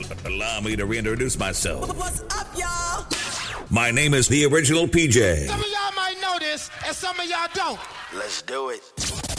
Allow me to reintroduce myself. What's up, y'all? My name is the original PJ. Some of y'all might know this, and some of y'all don't. Let's do it.